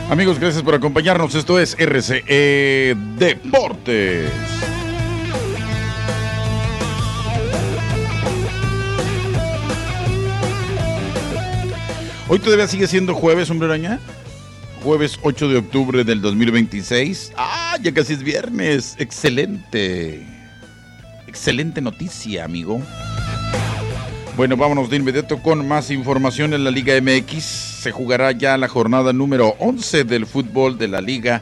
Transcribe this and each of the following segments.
Amigos, gracias por acompañarnos. Esto es RCE Deportes. Hoy todavía sigue siendo jueves, hombre araña. Jueves 8 de octubre del 2026. Ya casi es viernes. Excelente. Excelente noticia, amigo. Bueno, vámonos de inmediato con más información en la Liga MX. Se jugará ya la jornada número 11 del fútbol de la Liga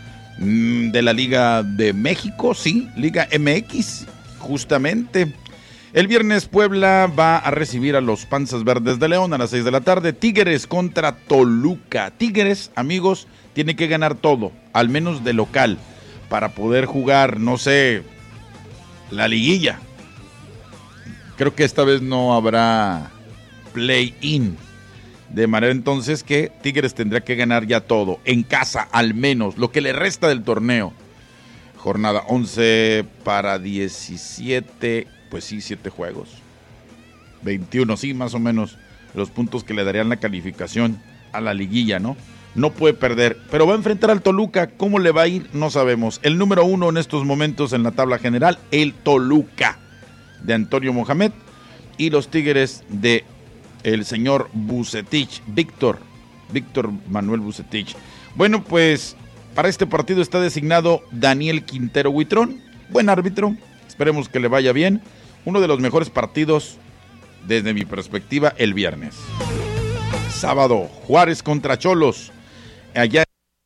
de México, sí, Liga MX, justamente. El viernes Puebla va a recibir a los Panzas Verdes de León a las 6 de la tarde. Tigres contra Toluca. Tigres, amigos, tiene que ganar todo, al menos de local, para poder jugar, no sé, la liguilla. Creo que esta vez no habrá play-in. De manera entonces que Tigres tendrá que ganar ya todo, en casa al menos, lo que le resta del torneo. Jornada 11 para 17, pues sí, 7 juegos. 21, sí, más o menos, los puntos que le darían la calificación a la liguilla, ¿no? No puede perder, pero va a enfrentar al Toluca. ¿Cómo le va a ir? No sabemos. El número 1 en estos momentos en la tabla general, el Toluca, de Antonio Mohamed, y los Tigres de el señor Vucetich, Víctor Manuel Vucetich. Bueno, pues para este partido está designado Daniel Quintero Huitrón, buen árbitro, esperemos que le vaya bien. Uno de los mejores partidos desde mi perspectiva el viernes. Sábado, Juárez contra Cholos. Allá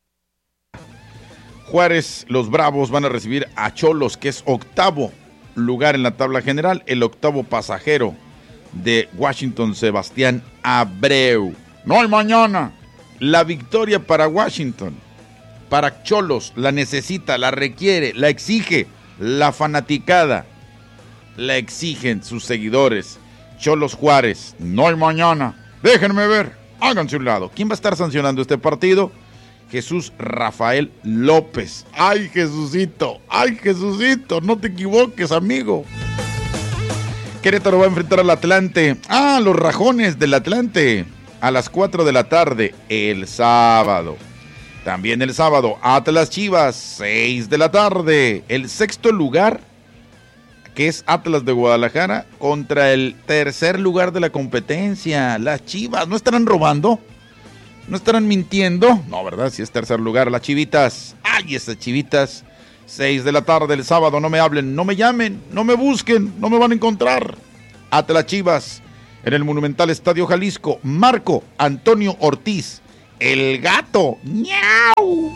Juárez, los Bravos van a recibir a Cholos, que es octavo lugar en la tabla general, el octavo pasajero de Washington, Sebastián Abreu. No hay mañana. La victoria para Washington, para Cholos, la necesita, la requiere, la exige la fanaticada, la exigen sus seguidores. Cholos Juárez, no hay mañana. Déjenme ver, háganse un lado. ¿Quién va a estar sancionando este partido? Jesús Rafael López. ¡Ay, Jesucito! ¡Ay, Jesucito! No te equivoques, amigo. Querétaro va a enfrentar al Atlante. Los Rajones del Atlante. A las 4 de la tarde, el sábado. También el sábado, Atlas Chivas, 6 de la tarde. El sexto lugar, que es Atlas de Guadalajara, contra el tercer lugar de la competencia. Las Chivas, ¿no estarán robando? ¿No estarán mintiendo? No, ¿verdad? Si es tercer lugar, las Chivitas. ¡Ay, esas Chivitas! 6 de la tarde el sábado, no me hablen, no me llamen, no me busquen, no me van a encontrar. Atlas Chivas, en el Monumental Estadio Jalisco. Marco Antonio Ortiz, el gato. ¡Miau!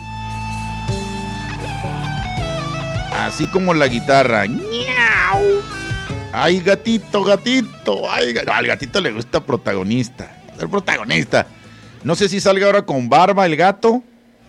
Así como la guitarra. ¡Miau! ¡Ay, gatito, gatito! ¡Ay, al gatito le gusta protagonista! El protagonista. No sé si salga ahora con barba el gato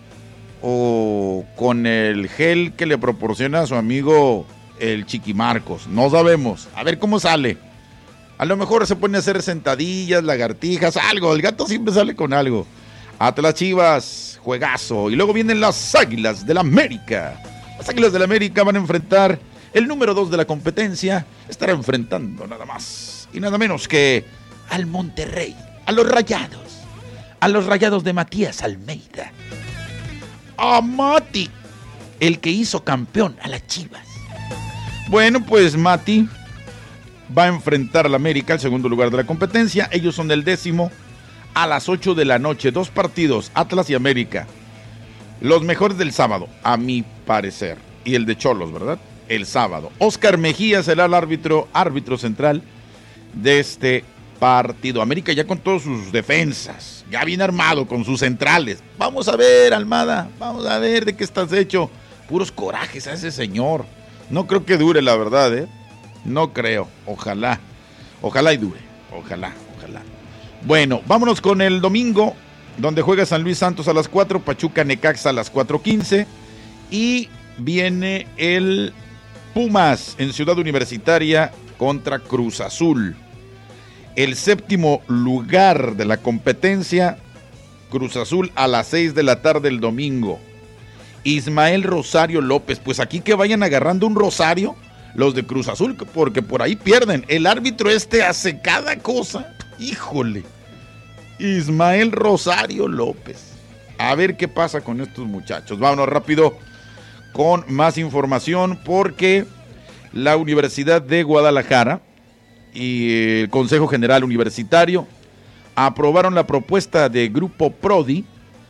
o con el gel que le proporciona a su amigo el Chiquimarcos. No sabemos. A ver cómo sale. A lo mejor se pone a hacer sentadillas, lagartijas, algo. El gato siempre sale con algo. Atlas Chivas, juegazo. Y luego vienen las Águilas del América. Las Águilas del América van a enfrentar el número 2 de la competencia. Estará enfrentando nada más y nada menos que al Monterrey, a los Rayados de Matías Almeida. A Mati, el que hizo campeón a las Chivas. Bueno, pues Mati va a enfrentar al América, el segundo lugar de la competencia. Ellos son el 10º, a las 8 de la noche. 2 partidos, Atlas y América. Los mejores del sábado, a mi parecer. Y el de Cholos, ¿verdad? El sábado. Oscar Mejía será el árbitro central de este partido. América ya con todas sus defensas, ya bien armado con sus centrales. Vamos a ver, Almada, vamos a ver de qué estás hecho. Puros corajes a ese señor. No creo que dure, la verdad, no creo. Ojalá y dure. Ojalá. Bueno, vámonos con el domingo, donde juega San Luis Santos a las 4, Pachuca Necaxa a las 4:15, y viene el Pumas en Ciudad Universitaria contra Cruz Azul. El 7º lugar de la competencia, Cruz Azul, a las 6 de la tarde el domingo. Ismael Rosario López, pues aquí que vayan agarrando un rosario los de Cruz Azul, porque por ahí pierden. El árbitro hace cada cosa. Híjole. Ismael Rosario López. A ver qué pasa con estos muchachos. Vámonos rápido con más información porque la Universidad de Guadalajara y el Consejo General Universitario aprobaron la propuesta de Grupo Prodi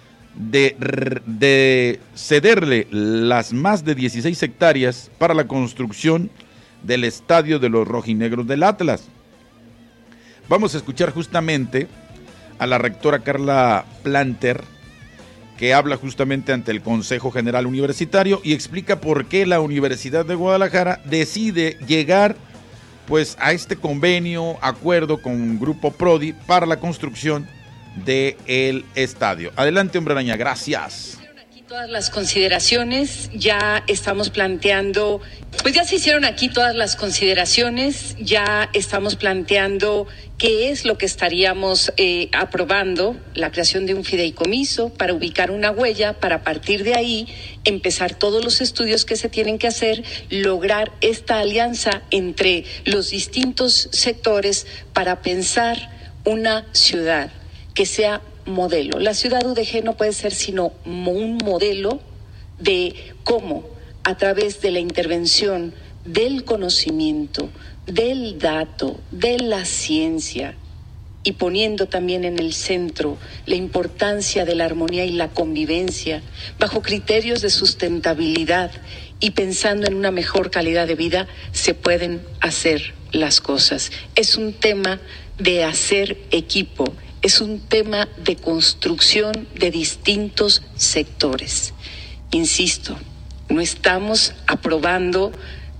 de cederle las más de 16 hectáreas para la construcción del estadio de los rojinegros del Atlas. Vamos a escuchar justamente a la rectora Carla Planter, que habla justamente ante el Consejo General Universitario y explica por qué la Universidad de Guadalajara decide llegar pues a este convenio, acuerdo con Grupo Prodi para la construcción del estadio. Adelante, Hombre Araña, gracias. Todas las consideraciones, ya estamos planteando, pues ya se hicieron aquí todas las consideraciones, ya estamos planteando qué es lo que estaríamos aprobando, la creación de un fideicomiso para ubicar una huella, para a partir de ahí empezar todos los estudios que se tienen que hacer, lograr esta alianza entre los distintos sectores para pensar una ciudad que sea modelo. La ciudad UDG no puede ser sino un modelo de cómo, a través de la intervención del conocimiento, del dato, de la ciencia, y poniendo también en el centro la importancia de la armonía y la convivencia, bajo criterios de sustentabilidad y pensando en una mejor calidad de vida, se pueden hacer las cosas. Es un tema de hacer equipo. Es un tema de construcción de distintos sectores. Insisto, no estamos aprobando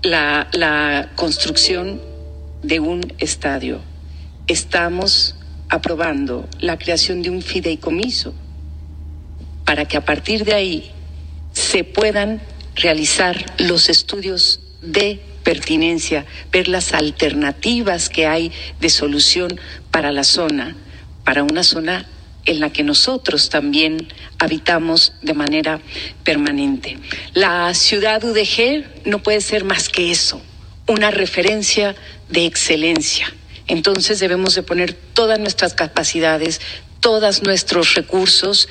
la construcción de un estadio. Estamos aprobando la creación de un fideicomiso para que a partir de ahí se puedan realizar los estudios de pertinencia, ver las alternativas que hay de solución para la zona, para una zona en la que nosotros también habitamos de manera permanente. La ciudad UDG no puede ser más que eso, una referencia de excelencia. Entonces debemos de poner todas nuestras capacidades, todos nuestros recursos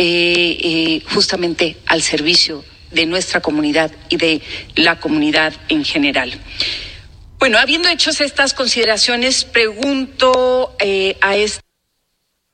justamente al servicio de nuestra comunidad y de la comunidad en general. Bueno, habiendo hecho estas consideraciones, pregunto a